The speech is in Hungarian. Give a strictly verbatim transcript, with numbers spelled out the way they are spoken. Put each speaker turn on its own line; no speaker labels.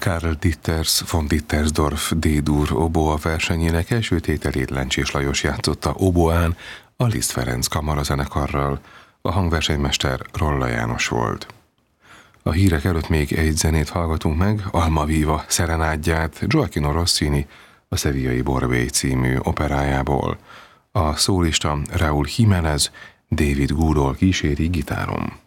Karl Ditters von Dittersdorf D-dur oboa versenyének első tételét Lencsés Lajos játszotta oboán a Liszt Ferenc kamarazenekarral, a hangversenymester Rolla János volt. A hírek előtt még egy zenét hallgatunk meg, Almaviva szerenádját Gioacchino Rossini a Sevillai Borbély című operájából. A szólista Raúl Jiménez, David Goodall kíséri gitáron.